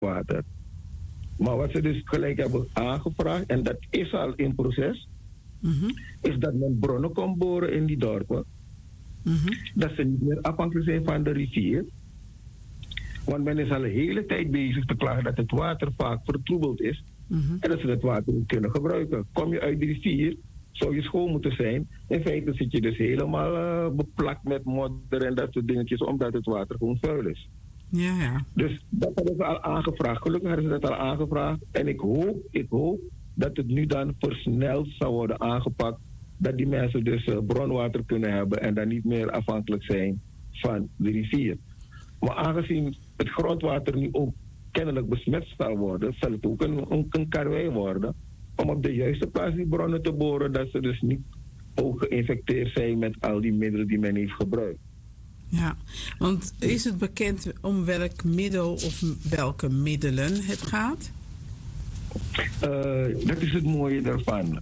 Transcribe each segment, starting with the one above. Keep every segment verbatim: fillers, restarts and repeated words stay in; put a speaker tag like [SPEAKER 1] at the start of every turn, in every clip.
[SPEAKER 1] water. Maar wat ze dus gelijk hebben aangevraagd, en dat is al in proces, mm-hmm. is dat men bronnen kon boren in die dorpen. Mm-hmm. Dat ze niet meer afhankelijk zijn van de rivier. Want men is al een hele tijd bezig te klagen dat het water vaak vertroebeld is. Mm-hmm. En dat ze het water niet kunnen gebruiken. Kom je uit de rivier, zou je schoon moeten zijn. In feite zit je dus helemaal uh, beplakt met modder en dat soort dingetjes, omdat het water gewoon vuil is.
[SPEAKER 2] Ja, ja.
[SPEAKER 1] Dus dat hebben ze al aangevraagd. Gelukkig hebben ze dat al aangevraagd. En ik hoop, ik hoop dat het nu dan versneld zou worden aangepakt. Dat die mensen dus uh, bronwater kunnen hebben en dan niet meer afhankelijk zijn van de rivier. Maar aangezien het grondwater nu ook kennelijk besmet zal worden, zal het ook een, een, een karwei worden om op de juiste plaats die bronnen te boren, dat ze dus niet ook geïnfecteerd zijn met al die middelen die men heeft gebruikt.
[SPEAKER 2] Ja, want is het bekend om welk middel of welke middelen het gaat?
[SPEAKER 1] Uh, dat is het mooie daarvan.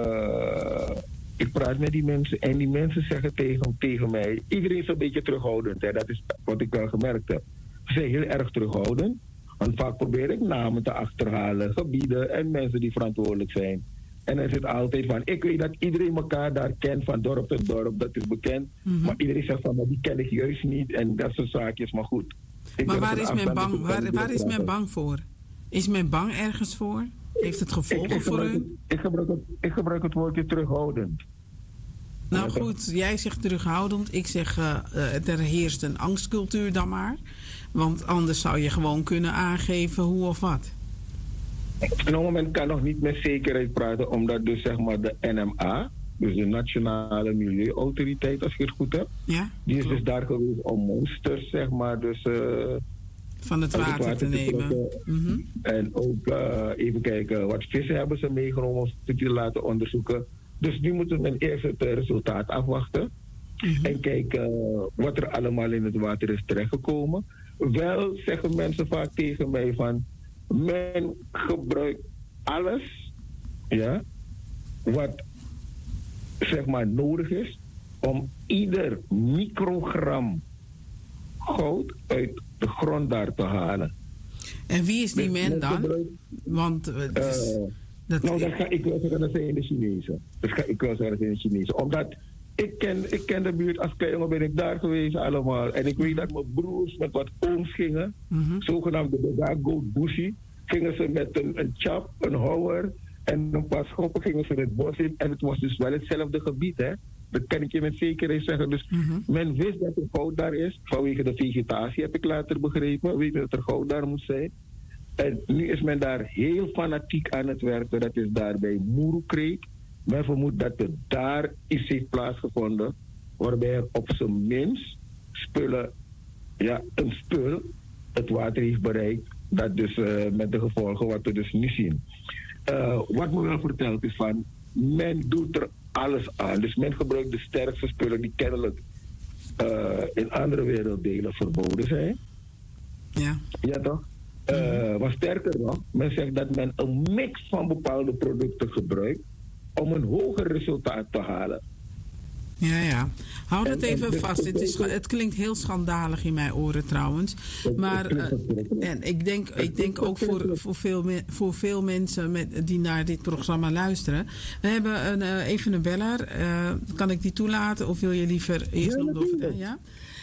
[SPEAKER 1] Uh, ik praat met die mensen en die mensen zeggen tegen, tegen mij, iedereen is een beetje terughoudend. Hè? Dat is wat ik wel gemerkt heb. Ze zijn heel erg terughoudend. Want vaak probeer ik namen te achterhalen, gebieden en mensen die verantwoordelijk zijn. En er zit altijd van, ik weet dat iedereen elkaar daar kent, van dorp tot dorp, dat is bekend. Mm-hmm. Maar iedereen zegt van, maar die ken ik juist niet en dat soort zaakjes, maar goed.
[SPEAKER 2] Ik maar waar is, men bang, waar, waar is men bang voor? Is men bang ergens voor? Heeft het gevolgen ik, ik voor u?
[SPEAKER 1] Ik gebruik, het, ik gebruik het woordje terughoudend.
[SPEAKER 2] Nou goed, jij zegt terughoudend, ik zeg uh, uh, er heerst een angstcultuur dan maar. Want anders zou je gewoon kunnen aangeven hoe of wat.
[SPEAKER 1] Op het moment kan nog niet met zekerheid praten, omdat dus zeg maar de N M A, dus de Nationale Milieuautoriteit, als ik het goed heb,
[SPEAKER 2] ja,
[SPEAKER 1] die is klopt. Dus daar geweest om monsters, zeg maar, dus uh,
[SPEAKER 2] van het water, het water te, te nemen.
[SPEAKER 1] Mm-hmm. En ook uh, even kijken, wat vissen hebben ze meegenomen om ze te laten onderzoeken. Dus nu moeten we eerst het resultaat afwachten. Mm-hmm. En kijken uh, wat er allemaal in het water is terechtgekomen. Wel zeggen mensen vaak tegen mij van, men gebruikt alles, ja, wat zeg maar nodig is om ieder microgram goud uit de grond daar te halen.
[SPEAKER 2] En wie is die men dan? Gebruikt, Want uh, dus,
[SPEAKER 1] uh, dat nou, dat ga ik wel zeggen, dat zijn de Chinezen. Dat ga ik wel zeggen, dat zijn de Chinezen. Omdat ik ken, ik ken de buurt, als klein jongen ben ik daar geweest allemaal. En ik weet dat mijn broers met wat ooms gingen, mm-hmm. zogenaamde Bedago Bushi, gingen ze met een, een chap, een houwer en een paar schoppen gingen ze het bos in. En het was dus wel hetzelfde gebied, hè. Dat kan ik je met zekerheid zeggen. Dus mm-hmm. men wist dat er goud daar is. Vanwege de vegetatie heb ik later begrepen. Weet je dat er goud daar moet zijn. En nu is men daar heel fanatiek aan het werken. Dat is daar bij Moerukreek. Men vermoedt dat er daar iets heeft plaatsgevonden. Waarbij er op zijn minst spullen, ja, een spul het water heeft bereikt. Dat dus uh, met de gevolgen wat we dus nu zien. Uh, wat me wel verteld is van, men doet er alles aan. Dus men gebruikt de sterkste spullen die kennelijk uh, in andere werelddelen verboden zijn.
[SPEAKER 2] Ja.
[SPEAKER 1] Ja toch? Uh, maar sterker nog, men zegt dat men een mix van bepaalde producten gebruikt om een hoger resultaat te halen.
[SPEAKER 2] Ja, ja. Houd het even vast. Het, is, het klinkt heel schandalig in mijn oren trouwens. Maar uh, en ik denk, ik denk ook voor, voor, veel, voor veel mensen met, die naar dit programma luisteren. We hebben een, uh, even een beller. Uh, kan ik die toelaten of wil je liever eerst nog doorvertellen? Ja?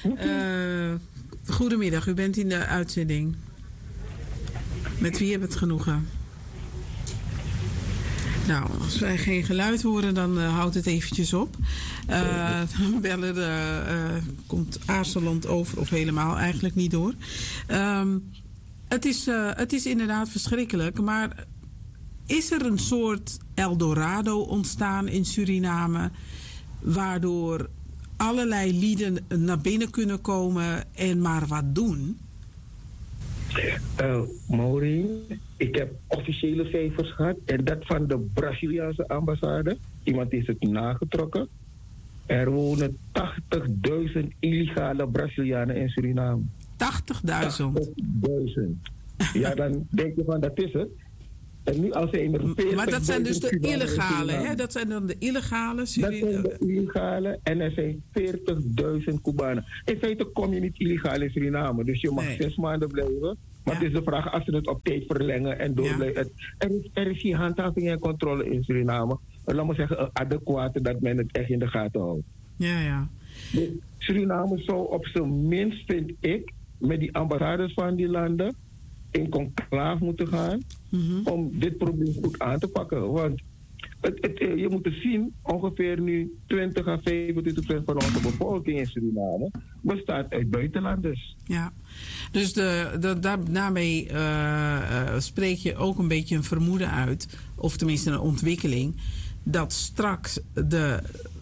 [SPEAKER 2] Uh, goedemiddag, u bent in de uitzending. Met wie hebben we het genoegen? Nou, als wij geen geluid horen, dan uh, houdt het eventjes op. Uh, dan bellen uh, uh, komt aarzelend over of helemaal eigenlijk niet door. Um, het, is, uh, het is inderdaad verschrikkelijk, maar is er een soort Eldorado ontstaan in Suriname, waardoor allerlei lieden naar binnen kunnen komen en maar wat doen?
[SPEAKER 1] Uh, Maureen, ik heb officiële cijfers gehad en dat van de Braziliaanse ambassade. Iemand heeft het nagetrokken. Er wonen tachtigduizend illegale Brazilianen in Suriname.
[SPEAKER 2] tachtigduizend?
[SPEAKER 1] tachtigduizend. Ja, dan denk je van dat is het. En nu als zijn er veertigduizend.
[SPEAKER 2] Maar dat zijn dus de illegale, hè? Dat zijn dan de illegale Suriname.
[SPEAKER 1] Dat zijn de illegale en er zijn veertigduizend Cubanen. In feite kom je niet illegaal in Suriname, dus je mag nee. zes maanden blijven. Maar
[SPEAKER 2] Ja.
[SPEAKER 1] het is de vraag als ze het op tijd verlengen en door
[SPEAKER 2] Ja.
[SPEAKER 1] het, er, is, er is geen handhaving en controle in Suriname. Uh, laat maar zeggen, een adequate dat men het echt in de gaten houdt.
[SPEAKER 2] Ja, ja.
[SPEAKER 1] Dus Suriname zou op zijn minst, vind ik, met die ambassades van die landen in conclave moeten gaan
[SPEAKER 2] Mhm.
[SPEAKER 1] om dit probleem goed aan te pakken. Want het, het, eh, je moet het zien, ongeveer nu twintig à vijfentwintig procent van onze bevolking in Suriname bestaat uit buitenlanders.
[SPEAKER 2] Ja, dus de, de, daar, daarmee uh, uh, spreek je ook een beetje een vermoeden uit, of tenminste een ontwikkeling, dat straks de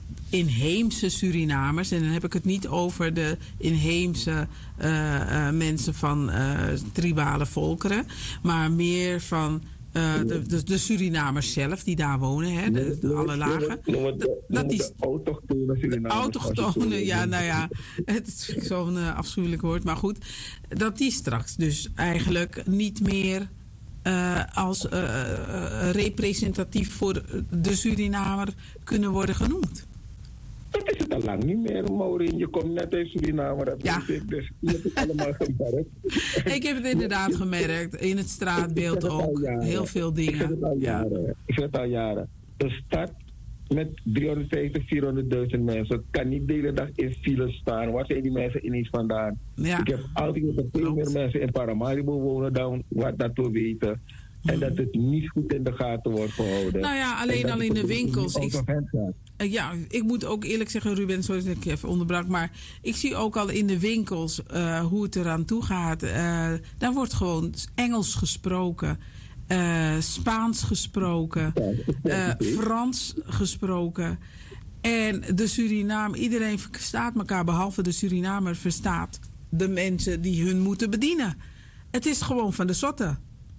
[SPEAKER 2] inheemse Surinamers, en dan heb ik het niet over de inheemse uh, uh, mensen van uh, tribale volkeren, maar meer van uh, de, de, de Surinamers zelf die daar wonen, hè, de, de, alle lagen.
[SPEAKER 1] Dat die autochtone Surinamers.
[SPEAKER 2] Autochtone, ja, nou ja, het is zo'n uh, afschuwelijk woord, maar goed, dat die straks dus eigenlijk niet meer Uh, als uh, uh, representatief voor de Surinamer kunnen worden genoemd.
[SPEAKER 1] Dat is het al lang niet meer, Maureen. Je komt net uit Suriname, dat
[SPEAKER 2] ja.
[SPEAKER 1] weet ik, dus je hebt het allemaal gemerkt.
[SPEAKER 2] Ik heb het inderdaad gemerkt, in het straatbeeld
[SPEAKER 1] het
[SPEAKER 2] ook, heel veel dingen.
[SPEAKER 1] Ik zeg het al jaren. Ja. Ik zeg het al jaren. Een stad met driehonderdvijftig, vierhonderdduizend mensen kan niet de hele dag in file staan. Waar zijn die mensen ineens vandaan? Ja. Ik heb altijd dat er veel meer mensen in Paramaribo wonen dan wat dat we weten. En dat het niet goed in de gaten wordt gehouden.
[SPEAKER 2] Nou ja, alleen al in de winkels. Ik, ja, ik moet ook eerlijk zeggen, Ruben, sorry dat ik even onderbrak, maar ik zie ook al in de winkels uh, hoe het eraan toe gaat. Uh, daar wordt gewoon Engels gesproken, uh, Spaans gesproken, uh, Frans gesproken. En de Suriname, iedereen verstaat elkaar, behalve de Surinamer verstaat de mensen die hun moeten bedienen. Het is gewoon van de zotte.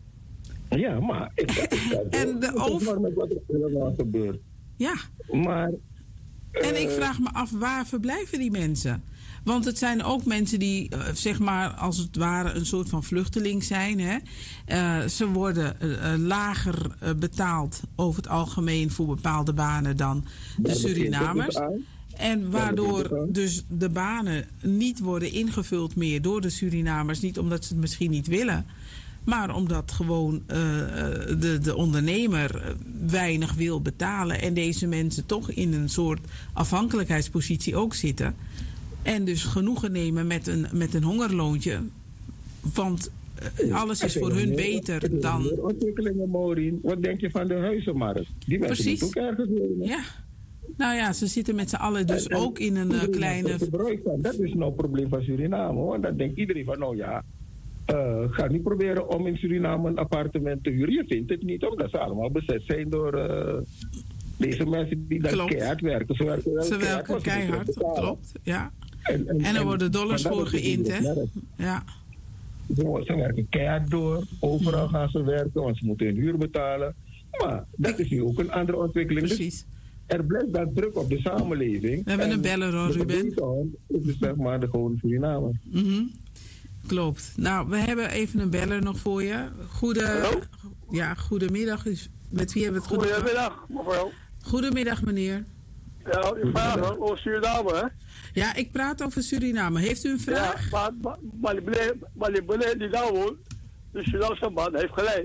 [SPEAKER 1] Ja, maar ik, ik, ik,
[SPEAKER 2] en de over...
[SPEAKER 1] met wat er helemaal gebeurt.
[SPEAKER 2] Ja.
[SPEAKER 1] Maar, uh...
[SPEAKER 2] en ik vraag me af, waar verblijven die mensen? Want het zijn ook mensen die, uh, zeg maar, als het ware een soort van vluchteling zijn. Hè? Uh, ze worden uh, lager uh, betaald over het algemeen voor bepaalde banen dan de Surinamers. En waardoor dus de banen niet worden ingevuld meer door de Surinamers. Niet omdat ze het misschien niet willen, maar omdat gewoon uh, de, de ondernemer weinig wil betalen. En deze mensen toch in een soort afhankelijkheidspositie ook zitten. En dus genoegen nemen met een, met een hongerloontje. Want uh, alles is voor hun beter dan...
[SPEAKER 1] Ontwikkelingen, Maureen. Wat denk je van de huizenmarkt? Die mensen moeten ook ergens wonen.
[SPEAKER 2] Ja. Nou ja, ze zitten met z'n allen dus en, en ook in een uh, kleine...
[SPEAKER 1] Dat is nou het probleem van Suriname. Hoor. Dan denkt iedereen van, nou ja... Uh, ga niet proberen om in Suriname een appartement te huren. Je vindt het niet, omdat ze allemaal bezet zijn door uh, deze mensen die dan keihard werken. Ze werken, wel
[SPEAKER 2] ze
[SPEAKER 1] keihard,
[SPEAKER 2] werken keihard, klopt. Ja. En, en, en er worden dollars voor geïnd, hè? Ja.
[SPEAKER 1] Ze, ze werken keihard door. Overal gaan ze werken, want ze moeten hun huur betalen. Maar dat is nu ook een andere ontwikkeling.
[SPEAKER 2] Precies.
[SPEAKER 1] Dus er blijft dan druk op de samenleving.
[SPEAKER 2] We hebben en een beller hoor, Ruben.
[SPEAKER 1] Het is zeg maar de gewone Suriname.
[SPEAKER 2] Mm-hmm. Klopt. Nou, we hebben even een beller nog voor je. Goede, ja, goedemiddag. Met wie hebben we het goed?
[SPEAKER 3] Goedemiddag, mevrouw.
[SPEAKER 2] Goedemiddag, meneer.
[SPEAKER 3] Ja, u vraagt over Suriname, hè?
[SPEAKER 2] Ja, ik praat over Suriname. Heeft u een vraag?
[SPEAKER 3] Ja, maar, maar, maar die meneer, maar die meneer die daar woont, de Surinaamse man, heeft gelijk.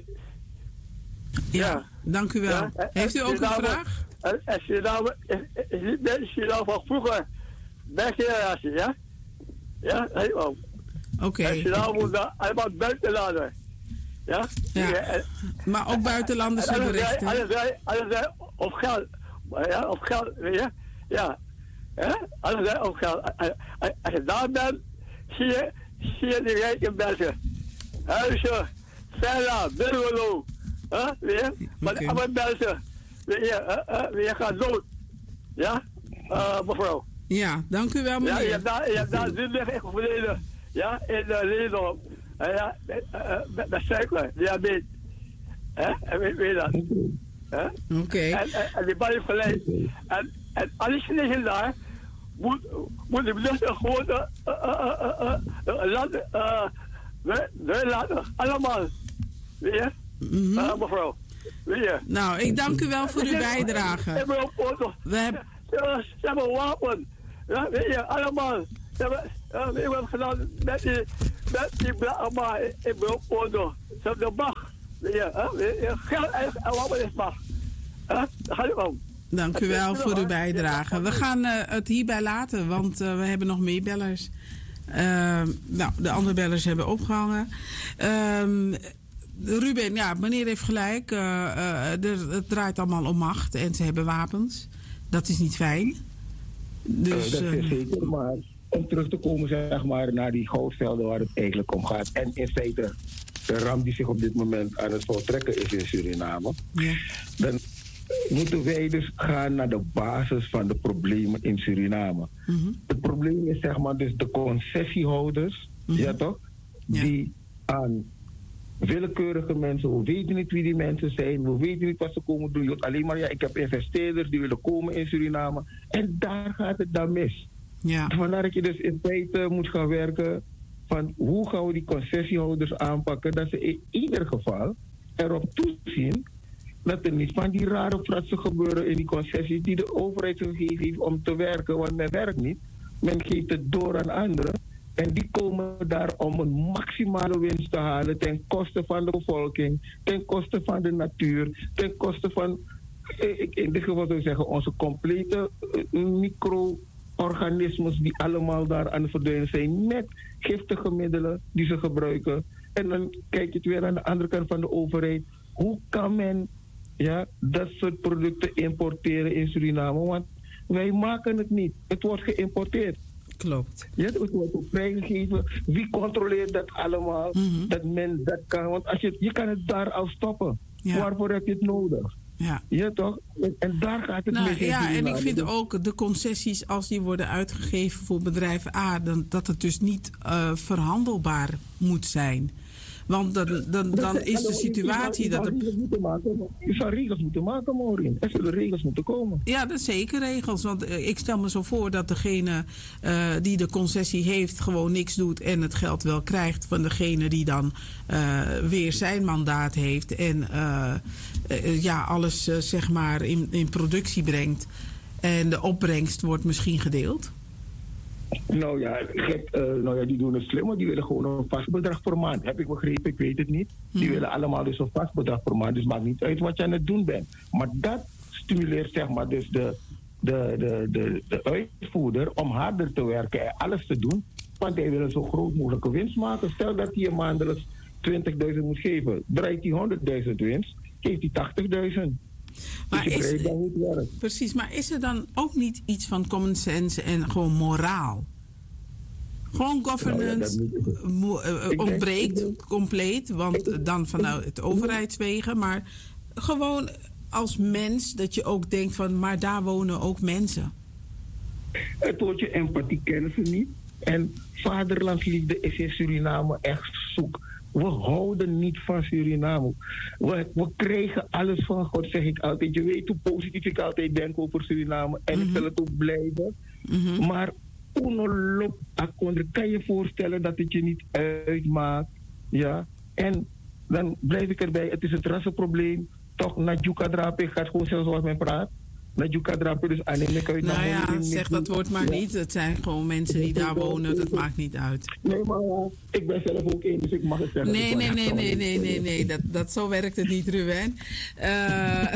[SPEAKER 2] Ja, ja. Dank u wel. Ja, heeft u ook Suriname, een vraag?
[SPEAKER 3] En, en Suriname is, is niet meer Suriname van vroeger. Mijn generatie, ja? Ja, helemaal.
[SPEAKER 2] Oké. Okay.
[SPEAKER 3] En Suriname moet daar allemaal buitenlanders. Ja?
[SPEAKER 2] Ja. Ja en, maar ook buitenlanders hebben rechten.
[SPEAKER 3] Alles zijn op geld. Ja, op geld, weet je? Ja. Ja? Alles zijn op geld. Als je daar bent, zie je, zie je die rijke mensen. Huizen, villa, bungalow. Huh? Weet je? Maar okay. Alle mensen, weet je, uh, uh, weet je, gaat dood. Ja? Uh, mevrouw.
[SPEAKER 2] Ja, dank u wel, meneer.
[SPEAKER 3] Ja, je hebt daar, je hebt daar zinnig in verleden. Ja, in uh, Nederland. Uh, ja, met, uh, met, met suiker, diabetes. Hè? En weet, weet je dat?
[SPEAKER 2] Oké. Okay.
[SPEAKER 3] En, en, en die man heeft gelijk. En, en alle Chinezen daar moet, moet de minister gewoon uh, uh, uh, uh, uh, laten, uh, we, we laten, allemaal. Weet je? Mm-hmm. Uh, mevrouw. Weet je?
[SPEAKER 2] Nou, ik dank u wel voor uw bijdrage.
[SPEAKER 3] We hebben een foto.
[SPEAKER 2] We hebben...
[SPEAKER 3] Ze, ze hebben een wapen. Ja, weet je, allemaal. ik heb gedaan met die, met die blauwe in mijn foto. Dat mag. Ja, geld en wat is mag. Daar gaat het om.
[SPEAKER 2] Dank u wel voor uw bijdrage. We gaan uh, het hierbij laten, want uh, we hebben nog meer bellers. Uh, nou, de andere bellers hebben opgehangen. Uh, Ruben, ja, meneer heeft gelijk. Uh, uh, er, het draait allemaal om macht en ze hebben wapens. Dat is niet fijn. Dus,
[SPEAKER 1] uh, dat is
[SPEAKER 2] uh,
[SPEAKER 1] zeker, maar om terug te komen zeg maar, naar die goudvelden waar het eigenlijk om gaat. En in feite de ramp die zich op dit moment aan het voltrekken is in Suriname.
[SPEAKER 2] Ja.
[SPEAKER 1] Dan moeten wij dus gaan naar de basis van de problemen in Suriname.
[SPEAKER 2] Mm-hmm.
[SPEAKER 1] Het probleem is zeg maar dus de concessiehouders, mm-hmm. ja toch? Ja. Die aan willekeurige mensen, we weten niet wie die mensen zijn, we weten niet wat ze komen doen. Je hoort alleen maar, ja, ik heb investeerders die willen komen in Suriname. En daar gaat het dan mis.
[SPEAKER 2] Ja.
[SPEAKER 1] Vandaar dat je dus in feite moet gaan werken van hoe gaan we die concessiehouders aanpakken, dat ze in ieder geval erop toezien dat er niet van die rare fratsen gebeuren in die concessies die de overheid gegeven heeft om te werken, want men werkt niet. Men geeft het door aan anderen en die komen daar om een maximale winst te halen ten koste van de bevolking, ten koste van de natuur, ten koste van, in dit geval zou ik zeggen, onze complete micro-organismes die allemaal daar aan het verdwijnen zijn met giftige middelen die ze gebruiken. En dan kijk je het weer aan de andere kant van de overheid. Hoe kan men ja, dat soort producten importeren in Suriname? Want wij maken het niet. Het wordt geïmporteerd.
[SPEAKER 2] Klopt.
[SPEAKER 1] Ja, het wordt ook vrijgegeven. Wie controleert dat allemaal? Mm-hmm. Dat men dat kan. Want als je, je kan het daar al stoppen. Ja. Waarvoor heb je het nodig?
[SPEAKER 2] Ja,
[SPEAKER 1] ja toch? En, en daar gaat het
[SPEAKER 2] nou,
[SPEAKER 1] mee.
[SPEAKER 2] Ja, en ik vind ook de concessies als die worden uitgegeven voor bedrijf A, dan, dat het dus niet uh, verhandelbaar moet zijn. Want dan, dan, dan is de situatie dat...
[SPEAKER 1] Je zou regels moeten maken, Maureen. Er zullen regels moeten komen.
[SPEAKER 2] Ja, dat is zeker regels. Want uh, ik stel me zo voor dat degene uh, die de concessie heeft gewoon niks doet en het geld wel krijgt van degene die dan uh, weer zijn mandaat heeft en uh, uh, ja, alles uh, zeg maar in, in productie brengt. En de opbrengst wordt misschien gedeeld.
[SPEAKER 1] Nou ja, gek, uh, nou ja, die doen het slimmer. Die willen gewoon een vast bedrag per maand. Heb ik begrepen, ik weet het niet. Die hmm. willen allemaal dus een vast bedrag per maand. Dus maakt niet uit wat je aan het doen bent. Maar dat stimuleert zeg maar dus de, de, de, de, de uitvoerder om harder te werken en alles te doen. Want hij wil een zo groot mogelijke winst maken. Stel dat hij een maandelijks twintigduizend moet geven. Draait hij honderdduizend winst, geeft hij tachtigduizend.
[SPEAKER 2] Maar
[SPEAKER 1] dus
[SPEAKER 2] is, precies, maar is er dan ook niet iets van common sense en gewoon moraal? Gewoon governance nou ja, uh, ontbreekt denk, compleet, want ik, dan vanuit het overheidswegen, maar gewoon als mens dat je ook denkt van, maar daar wonen ook mensen.
[SPEAKER 1] Het woordje empathie kennen ze niet en vaderlandsliefde is in Suriname echt zoek. We houden niet van Suriname. We, we krijgen alles van God, zeg ik altijd. Je weet hoe positief ik altijd denk over Suriname. En mm-hmm. ik zal het ook blijven. Mm-hmm. Maar onolop akonder, kan je voorstellen dat het je niet uitmaakt. Ja? En dan blijf ik erbij. Het is het rassenprobleem. Toch, Nadjuka Drape gaat gewoon zelfs zoals men praat. Nadjuka Drape, dus aannemen kan je
[SPEAKER 2] nou ja, zeg dat woord maar ja. niet. Het zijn gewoon mensen die daar wonen. Dat maakt niet uit.
[SPEAKER 1] Nee, maar uh, ik ben zelf ook één, dus ik mag het zeggen.
[SPEAKER 2] Nee, nee, nee, nee, nee, nee, nee. Dat, dat, zo werkt het niet, Ruben. Uh, uh,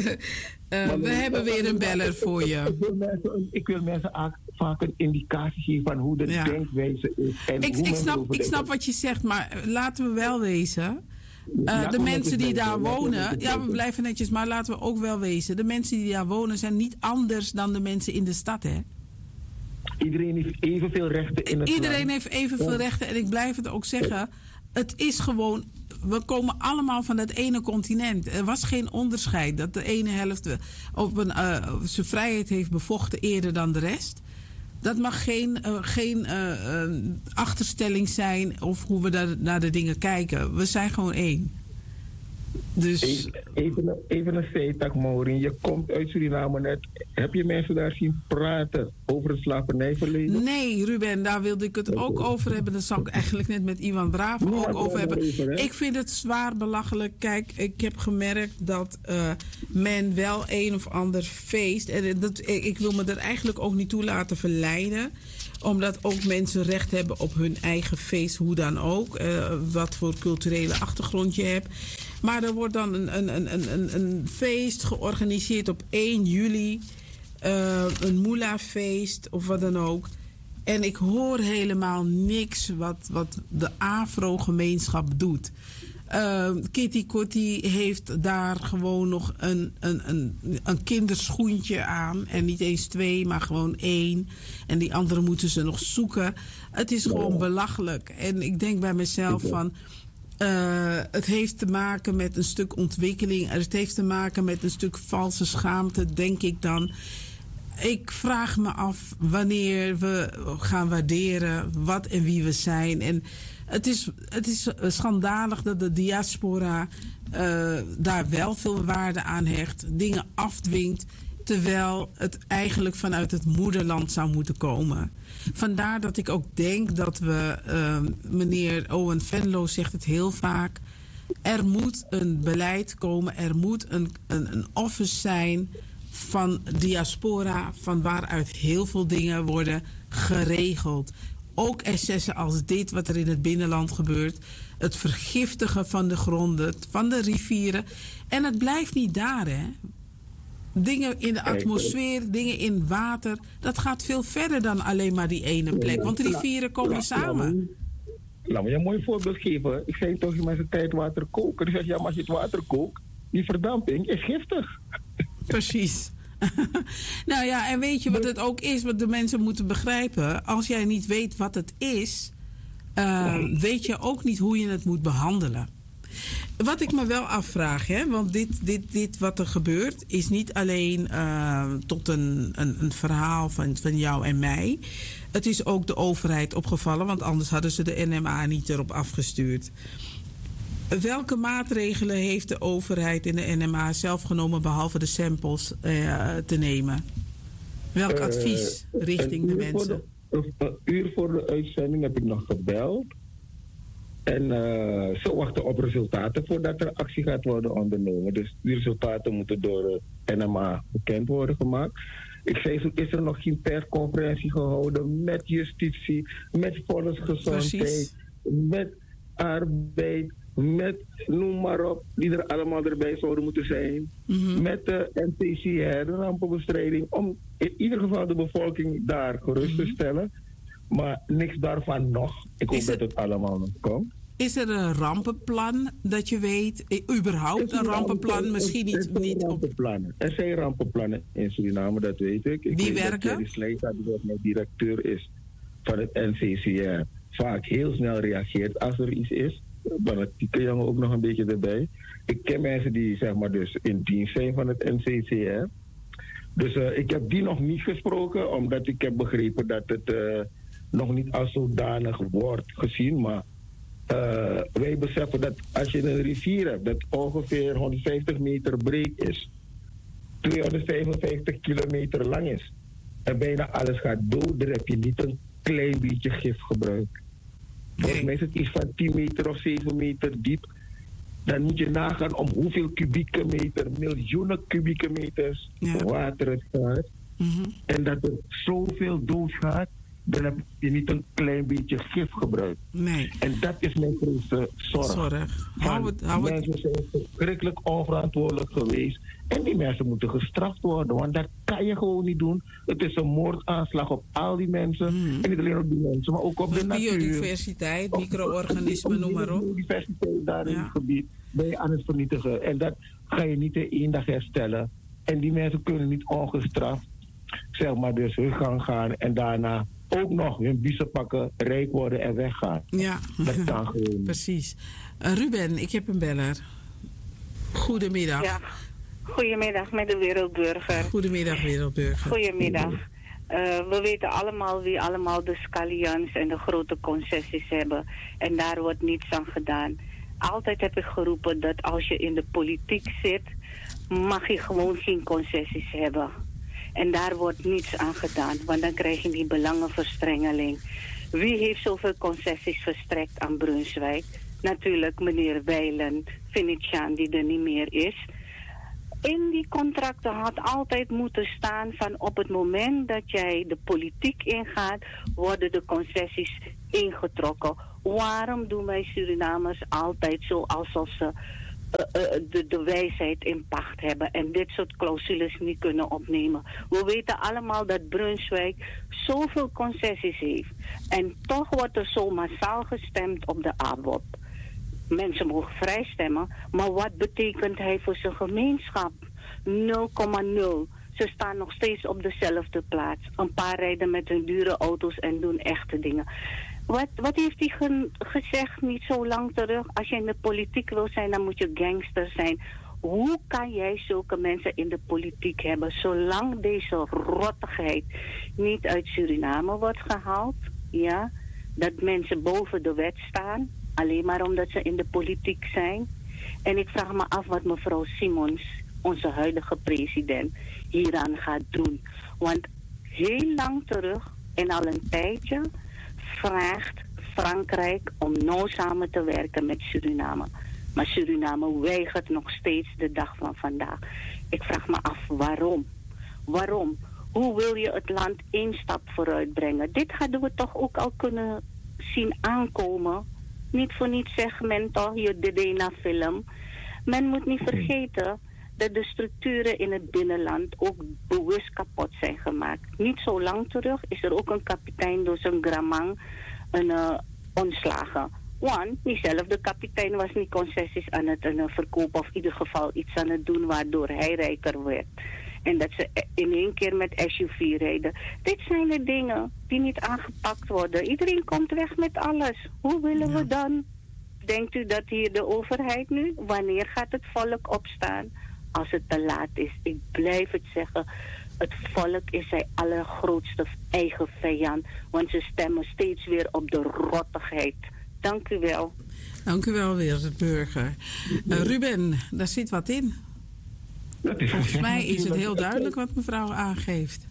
[SPEAKER 2] we hebben weer een beller voor je.
[SPEAKER 1] Ik wil mensen, ik wil mensen vaak een indicatie geven van hoe de ja. denkwijze is. En
[SPEAKER 2] ik,
[SPEAKER 1] hoe
[SPEAKER 2] ik, snap, ik snap wat je zegt, maar laten we wel wezen. Uh, de mensen die daar wonen, ja, we blijven netjes, maar laten we ook wel wezen. De mensen die daar wonen zijn niet anders dan de mensen in de stad, hè?
[SPEAKER 1] Iedereen heeft evenveel rechten in het
[SPEAKER 2] Iedereen
[SPEAKER 1] land.
[SPEAKER 2] heeft evenveel rechten en ik blijf het ook zeggen. Het is gewoon, we komen allemaal van dat ene continent. Er was geen onderscheid dat de ene helft op een, uh, zijn vrijheid heeft bevochten eerder dan de rest. Dat mag geen, uh, geen uh, uh, achterstelling zijn of hoe we daar naar de dingen kijken. We zijn gewoon één. Dus...
[SPEAKER 1] Even, even een feit, Maureen. Je komt uit Suriname net. Heb je mensen daar zien praten over het slavernijverleden?
[SPEAKER 2] Nee, Ruben, daar wilde ik het ook over hebben. Dat zou ik eigenlijk net met Iwan Bravo ja, ook over hebben. Even, ik vind het zwaar belachelijk. Kijk, ik heb gemerkt dat uh, men wel een of ander feest... en dat, ik wil me er eigenlijk ook niet toe laten verleiden... Omdat ook mensen recht hebben op hun eigen feest, hoe dan ook. Uh, wat voor culturele achtergrond je hebt. Maar er wordt dan een, een, een, een, een feest georganiseerd op één juli. Uh, een moela-feest of wat dan ook. En ik hoor helemaal niks wat, wat de Afro-gemeenschap doet. Uh, Kitty Kotti heeft daar gewoon nog een, een, een, een kinderschoentje aan. En niet eens twee, maar gewoon één. En die andere moeten ze nog zoeken. Het is gewoon belachelijk. En ik denk bij mezelf van... Uh, het heeft te maken met een stuk ontwikkeling. Het heeft te maken met een stuk valse schaamte, denk ik dan. Ik vraag me af wanneer we gaan waarderen wat en wie we zijn. En het is, het is schandalig dat de diaspora uh, daar wel veel waarde aan hecht. Dingen afdwingt, terwijl het eigenlijk vanuit het moederland zou moeten komen. Vandaar dat ik ook denk dat we, uh, meneer Owen Venlo zegt het heel vaak... er moet een beleid komen, er moet een, een, een office zijn van diaspora... van waaruit heel veel dingen worden geregeld. Ook excessen als dit, wat er in het binnenland gebeurt. Het vergiftigen van de gronden, van de rivieren. En het blijft niet daar, hè. Dingen in de atmosfeer, dingen in water. Dat gaat veel verder dan alleen maar die ene plek. Want rivieren komen samen.
[SPEAKER 1] Laat me je een mooi voorbeeld geven. Ik zei toch in mijn tijd water koken. Ik zeg, ja, maar als je het water kookt, die verdamping is giftig.
[SPEAKER 2] Precies. Nou ja, en weet je wat het ook is, wat de mensen moeten begrijpen? Als jij niet weet wat het is, uh, weet je ook niet hoe je het moet behandelen. Wat ik me wel afvraag, hè, want dit, dit, dit wat er gebeurt is niet alleen uh, tot een, een, een verhaal van, van jou en mij. Het is ook de overheid opgevallen, want anders hadden ze de N M A niet erop afgestuurd. Welke maatregelen heeft de overheid in de N M A zelf genomen, behalve de samples uh, te nemen? Welk uh, advies richting de mensen?
[SPEAKER 1] De, een uur voor de uitzending heb ik nog gebeld. En uh, ze wachten op resultaten voordat er actie gaat worden ondernomen. Dus die resultaten moeten door de N M A bekend worden gemaakt. Ik zei zo, is er nog geen persconferentie gehouden met justitie, met volksgezondheid, Precies. met arbeid, met noem maar op, die er allemaal erbij zouden moeten zijn. Mm-hmm. Met de N T C R, de rampenbestrijding, om in ieder geval de bevolking daar gerust mm-hmm. te stellen. Maar niks daarvan nog. Ik hoop dat het allemaal nog komt.
[SPEAKER 2] Is er een rampenplan dat je weet? Überhaupt een rampenplan? Misschien niet.
[SPEAKER 1] Er
[SPEAKER 2] niet
[SPEAKER 1] rampenplannen. Er zijn rampenplannen in Suriname, dat weet ik. ik
[SPEAKER 2] Die
[SPEAKER 1] weet
[SPEAKER 2] werken?
[SPEAKER 1] Dat Jerry Slijter, die mijn directeur is van het N C C R, vaak heel snel reageert als er iets is. Fanatieke jongen ook nog een beetje erbij. Ik ken mensen die zeg maar dus in dienst zijn van het N C C R. Dus uh, ik heb die nog niet gesproken, omdat ik heb begrepen dat het uh, nog niet als zodanig wordt gezien. Maar uh, wij beseffen dat als je een rivier hebt dat ongeveer honderdvijftig meter breed is, tweehonderdvijfenvijftig kilometer lang is en bijna alles gaat dood, dan heb je niet een klein beetje gif gebruikt. Volgens mij is het iets van tien meter of zeven meter diep. Dan moet je nagaan om hoeveel kubieke meter, miljoenen kubieke meters ja. water het gaat. Mm-hmm. En dat er zoveel dood gaat, dan heb je niet een klein beetje gif gebruikt.
[SPEAKER 2] Nee.
[SPEAKER 1] En dat is mijn grootste zorg.
[SPEAKER 2] Zorg. Hou het, hou het.
[SPEAKER 1] Mensen zijn verschrikkelijk onverantwoordelijk geweest. En die mensen moeten gestraft worden, want dat kan je gewoon niet doen. Het is een moordaanslag op al die mensen. Mm. En niet alleen op die mensen, maar ook op de natuur.
[SPEAKER 2] Biodiversiteit, micro-organismen, noem maar op.
[SPEAKER 1] Biodiversiteit daar in
[SPEAKER 2] ja.
[SPEAKER 1] het gebied ben je aan het vernietigen. En dat ga je niet in één dag herstellen. En die mensen kunnen niet ongestraft, zeg maar, dus hun gang gaan en daarna ook nog hun biezen pakken, rijk worden en weggaan.
[SPEAKER 2] Ja,
[SPEAKER 1] dat kan gewoon.
[SPEAKER 2] Precies. Uh, Ruben, ik heb een beller. Goedemiddag.
[SPEAKER 4] Ja. Goedemiddag met de Wereldburger.
[SPEAKER 2] Goedemiddag, Wereldburger.
[SPEAKER 4] Goedemiddag. Uh, we weten allemaal wie allemaal de scallions en de grote concessies hebben. En daar wordt niets aan gedaan. Altijd heb ik geroepen dat als je in de politiek zit, mag je gewoon geen concessies hebben. En daar wordt niets aan gedaan, want dan krijg je die belangenverstrengeling. Wie heeft zoveel concessies verstrekt aan Brunswijk? Natuurlijk meneer Weilen, Venetiaan, die er niet meer is. in die contracten had altijd moeten staan van op het moment dat jij de politiek ingaat, worden de concessies ingetrokken. Waarom doen wij Surinamers altijd zo alsof ze uh, uh, de, de wijsheid in pacht hebben en dit soort clausules niet kunnen opnemen? We weten allemaal dat Brunswijk zoveel concessies heeft. En toch wordt er zo massaal gestemd op de A B O P. Mensen mogen vrij stemmen, maar wat betekent hij voor zijn gemeenschap? nul komma nul. Ze staan nog steeds op dezelfde plaats. Een paar rijden met hun dure auto's en doen echte dingen. Wat, wat heeft hij ge- gezegd niet zo lang terug? Als je in de politiek wil zijn, dan moet je gangster zijn. Hoe kan jij zulke mensen in de politiek hebben, zolang deze rottigheid niet uit Suriname wordt gehaald? Ja, dat mensen boven de wet staan, alleen maar omdat ze in de politiek zijn. En ik vraag me af wat mevrouw Simons, onze huidige president, hieraan gaat doen. Want heel lang terug en al een tijdje vraagt Frankrijk om nauw samen te werken met Suriname. Maar Suriname weigert nog steeds de dag van vandaag. Ik vraag me af waarom. Waarom? Hoe wil je het land één stap vooruit brengen? Dit hadden we toch ook al kunnen zien aankomen. Niet voor niets zegt men toch, je de Dena-film. Men moet niet vergeten dat de structuren in het binnenland ook bewust kapot zijn gemaakt. Niet zo lang terug is er ook een kapitein door zijn gramang een, uh, ontslagen. Want diezelfde kapitein was niet concessies aan het uh, verkopen of in ieder geval iets aan het doen waardoor hij rijker werd. En dat ze in één keer met S U V rijden. Dit zijn de dingen die niet aangepakt worden. Iedereen komt weg met alles. Hoe willen ja. we dan? Denkt u dat hier de overheid nu? Wanneer gaat het volk opstaan? Als het te laat is. Ik blijf het zeggen. Het volk is zijn allergrootste eigen vijand. Want ze stemmen steeds weer op de rottigheid. Dank u wel.
[SPEAKER 2] Dank u wel weer, burger. Uh, Ruben, daar zit wat in. Volgens mij is het heel duidelijk wat mevrouw aangeeft.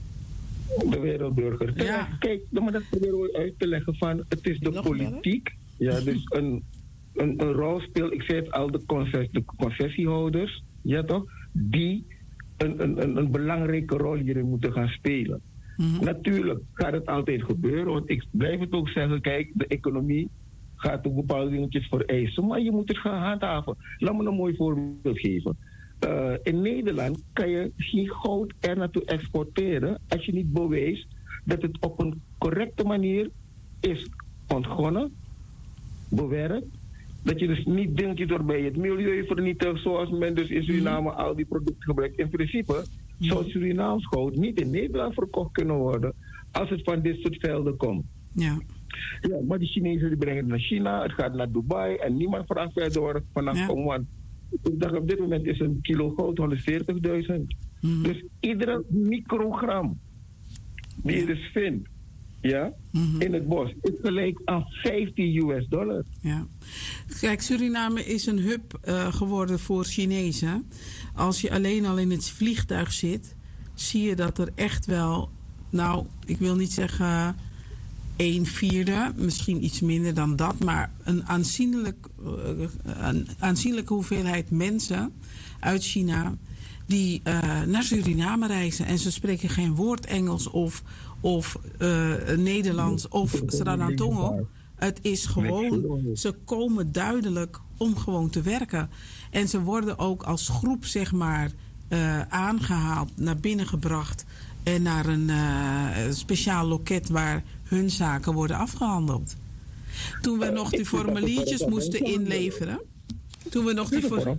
[SPEAKER 1] De wereldburger. Ja. Kijk, maar dat proberen we uit te leggen van, het is de Nog politiek. Ja, dus een, een, een rol speelt, ik zei het al, de, concess, de concessiehouders, ja toch, die een, een, een, een belangrijke rol hierin moeten gaan spelen. Mm-hmm. Natuurlijk gaat het altijd gebeuren, want ik blijf het ook zeggen, kijk, de economie gaat ook bepaalde dingetjes vereisen, maar je moet het gaan handhaven. Laat me een mooi voorbeeld geven. Uh, in Nederland kan je geen goud er naartoe exporteren als je niet bewijst dat het op een correcte manier is ontgonnen, bewerkt. Dat je dus niet dingetjes doorbij het milieu vernietigt zoals men dus in Suriname al die producten gebruikt. In principe zou Surinaams goud niet in Nederland verkocht kunnen worden als het van dit soort velden komt.
[SPEAKER 2] Ja.
[SPEAKER 1] Ja, maar die Chinezen die brengen het naar China, het gaat naar Dubai en niemand vraagt verder vanaf ja. om. Want ik dacht op dit moment is een kilo goud honderdveertigduizend. Mm. Dus iedere microgram die je dus vindt, ja, mm-hmm. in het bos, is gelijk aan vijftien U S dollar.
[SPEAKER 2] Ja. Kijk, Suriname is een hub uh, geworden voor Chinezen. Als je alleen al in het vliegtuig zit, zie je dat er echt wel, nou, ik wil niet zeggen een vierde, misschien iets minder dan dat, maar een aanzienlijk, uh, een aanzienlijke hoeveelheid mensen uit China die uh, naar Suriname reizen. En ze spreken geen woord Engels of, of uh, Nederlands of Sranatongo. Het is gewoon, ze komen duidelijk om gewoon te werken. En ze worden ook als groep, zeg maar, uh, aangehaald, naar binnen gebracht en naar een uh, speciaal loket waar hun zaken worden afgehandeld. Toen we nog die formuliertjes moesten inleveren. Toen we nog die for...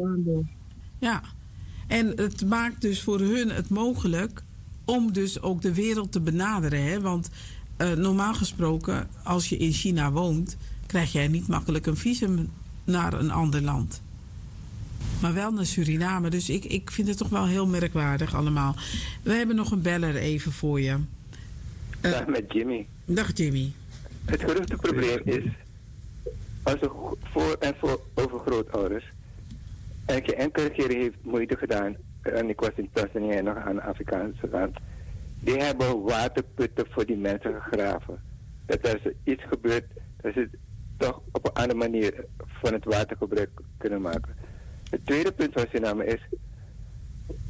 [SPEAKER 2] Ja. En het maakt dus voor hun het mogelijk om dus ook de wereld te benaderen. Hè? Want uh, normaal gesproken, als je in China woont, krijg jij niet makkelijk een visum naar een ander land. Maar wel naar Suriname. Dus ik, ik vind het toch wel heel merkwaardig allemaal. We hebben nog een beller even voor je. Uh,
[SPEAKER 5] Dag met Jimmy.
[SPEAKER 2] Dag Jimmy.
[SPEAKER 5] Het grootste probleem is, onze voor- en voor overgrootouders, en geen enkele keer heeft moeite gedaan, en ik was in Tanzania nog aan het Afrikaanse land, die hebben waterputten voor die mensen gegraven. Dat als er iets gebeurt, dat ze toch op een andere manier van het water gebruik kunnen maken. Het tweede punt van Suriname is,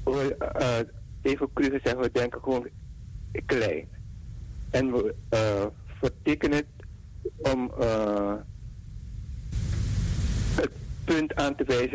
[SPEAKER 5] we, uh, even cru gezegd, we denken gewoon klein. En we uh, vertekenen het om uh, het punt aan te wijzen